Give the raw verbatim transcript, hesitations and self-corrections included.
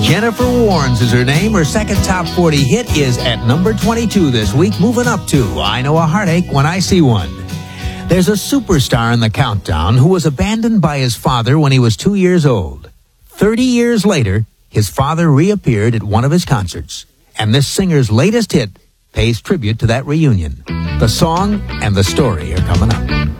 Jennifer Warnes is her name. Her second top forty hit is at number twenty-two this week, moving up to I Know a Heartache When I See One. There's a superstar in the countdown who was abandoned by his father when he was two years old. Thirty years later, his father reappeared at one of his concerts, and this singer's latest hit pays tribute to that reunion. The song and the story are coming up.